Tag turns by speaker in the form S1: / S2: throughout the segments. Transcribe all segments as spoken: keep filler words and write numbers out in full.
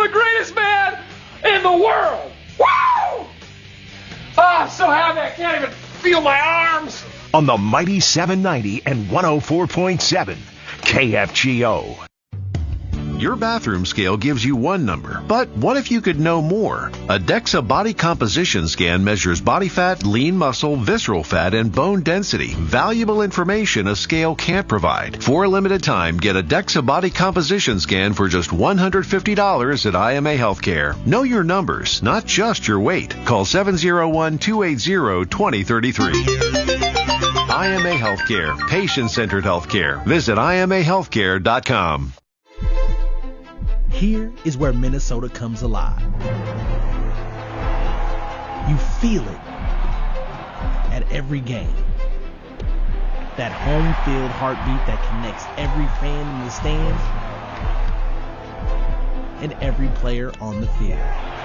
S1: the greatest man in the world. Woo! Ah, I'm so happy I can't even feel my arms.
S2: On the mighty seven ninety and one oh four point seven K F G O.
S3: Your bathroom scale gives you one number, but what if you could know more? A DEXA body composition scan measures body fat, lean muscle, visceral fat, and bone density. Valuable information a scale can't provide. For a limited time, get a DEXA body composition scan for just one hundred fifty dollars at I M A Healthcare. Know your numbers, not just your weight. Call seven oh one, two eight zero, two oh three three. I M A Healthcare, patient-centered healthcare. Visit I M A healthcare dot com.
S4: Here is where Minnesota comes alive. You feel it at every game. That home field heartbeat that connects every fan in the stands and every player on the field.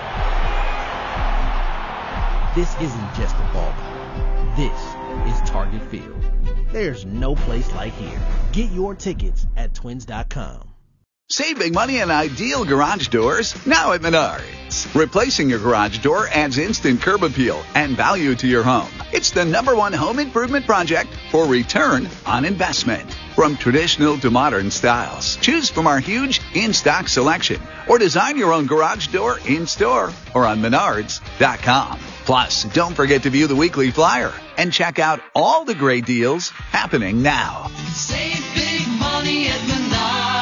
S4: This isn't just a ballpark. This is Target Field. There's no place like here. Get your tickets at twins dot com.
S5: Save big money on ideal garage doors now at Menards. Replacing your garage door adds instant curb appeal and value to your home. It's the number one home improvement project for return on investment. From traditional to modern styles, choose from our huge in-stock selection or design your own garage door in-store or on menards dot com. Plus, don't forget to view the weekly flyer and check out all the great deals happening now.
S6: Save big money at Menards.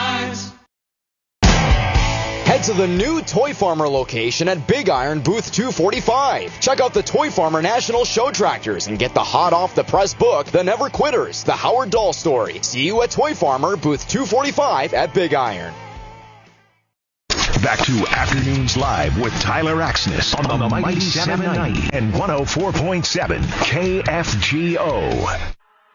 S7: Head to the new Toy Farmer location at Big Iron Booth two forty-five. Check out the Toy Farmer National Show Tractors and get the hot off the press book, The Never Quitters, The Howard Dahl Story. See you at Toy Farmer Booth two forty-five at Big Iron.
S2: Back to Afternoons Live with Tyler Axness on, on the mighty seven ninety and one oh four point seven K F G O.